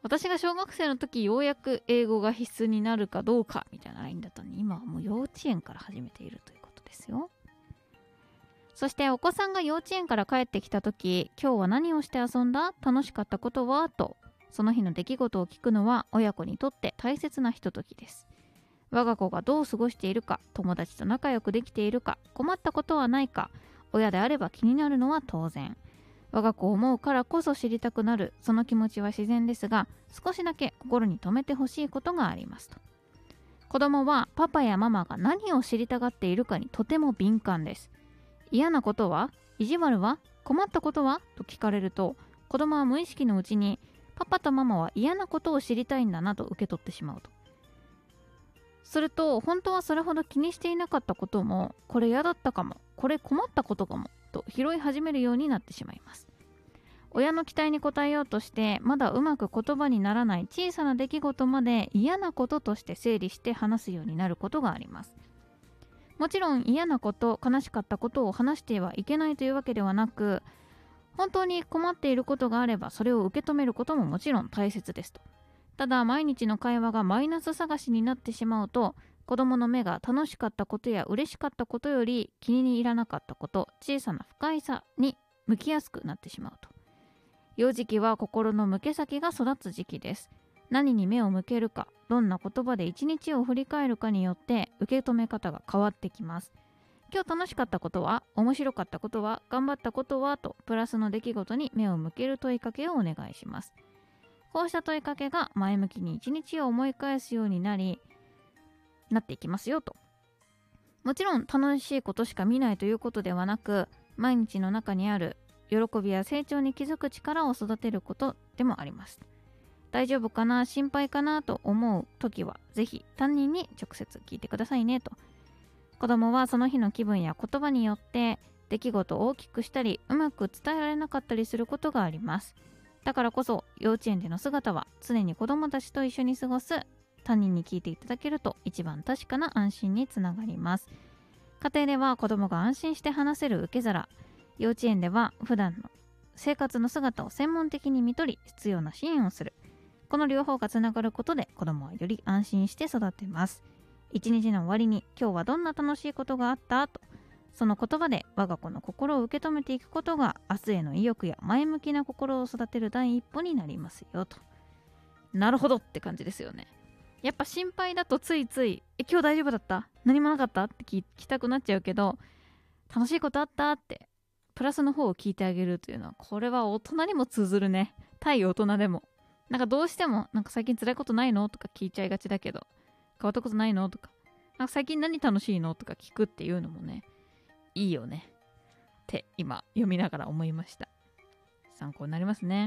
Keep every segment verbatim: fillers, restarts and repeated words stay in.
私が小学生の時ようやく英語が必須になるかどうかみたいなラインだったのに、今はもう幼稚園から始めているということですよ。そしてお子さんが幼稚園から帰ってきた時、今日は何をして遊んだ？楽しかったことは？とその日の出来事を聞くのは親子にとって大切なひとときです。我が子がどう過ごしているか、友達と仲良くできているか、困ったことはないか、親であれば気になるのは当然。我が子を思うからこそ知りたくなる、その気持ちは自然ですが、少しだけ心に留めてほしいことがありますと。子供はパパやママが何を知りたがっているかにとても敏感です。嫌なことは？意地悪は？困ったことは？と聞かれると、子供は無意識のうちにパパとママは嫌なことを知りたいんだなと受け取ってしまうと。すると本当はそれほど気にしていなかったことも、これ嫌だったかも、これ困ったことかもと拾い始めるようになってしまいます。親の期待に応えようとしてまだうまく言葉にならない小さな出来事まで嫌なこととして整理して話すようになることがあります。もちろん嫌なこと、悲しかったことを話してはいけないというわけではなく、本当に困っていることがあればそれを受け止めることももちろん大切ですと。ただ毎日の会話がマイナス探しになってしまうと、子供の目が楽しかったことや嬉しかったことより気に入らなかったこと、小さな不快さに向きやすくなってしまうと。幼児期は心の向け先が育つ時期です。何に目を向けるか、どんな言葉で一日を振り返るかによって受け止め方が変わってきます。今日楽しかったことは？面白かったことは？頑張ったことは？とプラスの出来事に目を向ける問いかけをお願いします。こうした問いかけが前向きに一日を思い返すようになり、なっていきますよと。もちろん楽しいことしか見ないということではなく、毎日の中にある喜びや成長に気づく力を育てることでもあります。大丈夫かな、心配かなと思うときはぜひ担任に直接聞いてくださいねと。子供はその日の気分や言葉によって出来事を大きくしたりうまく伝えられなかったりすることがあります。だからこそ幼稚園での姿は常に子供たちと一緒に過ごす担任に聞いていただけると一番確かな安心につながります。家庭では子供が安心して話せる受け皿、幼稚園では普段の生活の姿を専門的に見取り必要な支援をする。この両方がつながることで子供はより安心して育てます。一日の終わりに今日はどんな楽しいことがあったと、その言葉で我が子の心を受け止めていくことが明日への意欲や前向きな心を育てる第一歩になりますよと。なるほどって感じですよね。やっぱ心配だとついついえ今日大丈夫だった？何もなかった？って聞きたくなっちゃうけど、楽しいことあった？ってプラスの方を聞いてあげるというのは、これは大人にも通ずるね。対大人でもなんかどうしてもなんか最近辛いことないのとか聞いちゃいがちだけど、変わったことないのとか、なんか最近何楽しいのとか聞くっていうのもね、いいよねって今読みながら思いました。参考になりますね。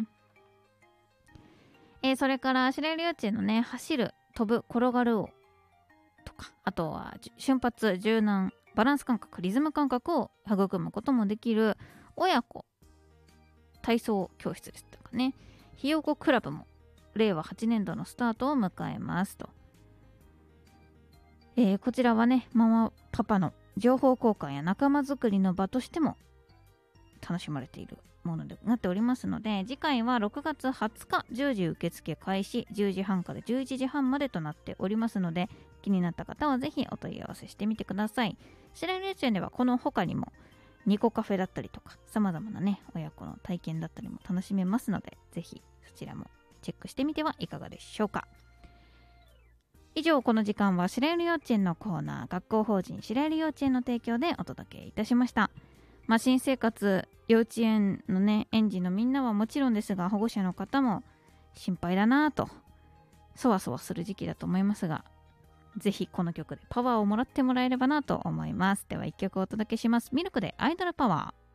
えー、それから白百合幼稚園のね、走る、飛ぶ、転がるをとか、あとは瞬発、柔軟、バランス感覚、リズム感覚を育むこともできる親子体操教室ですとかね、ひよこクラブもれいわはちねんどのスタートを迎えますと。えー、こちらはね、ママパパの情報交換や仲間づくりの場としても楽しまれているものになっておりますので、次回はろくがつはつかじゅうじ受付開始、じゅうじはんからじゅういちじはんまでとなっておりますので、気になった方はぜひお問い合わせしてみてください。白百合幼稚園ではこの他にもニコカフェだったりとか様々なね親子の体験だったりも楽しめますので、ぜひそちらもチェックしてみてはいかがでしょうか。以上、この時間は白百合幼稚園のコーナー、学校法人白百合幼稚園の提供でお届けいたしました。まあ、新生活幼稚園のね園児のみんなはもちろんですが、保護者の方も心配だなぁとそわそわする時期だと思いますが、ぜひこの曲でパワーをもらってもらえればなと思います。ではいっきょくお届けします。ミルクでアイドルパワー。